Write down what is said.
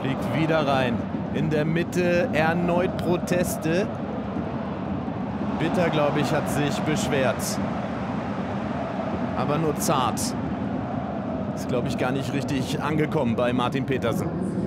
Fliegt wieder rein. In der Mitte erneut Proteste. Bitter, glaube ich, hat sich beschwert. Aber nur zart. Ist, glaube ich, gar nicht richtig angekommen bei Martin Petersen.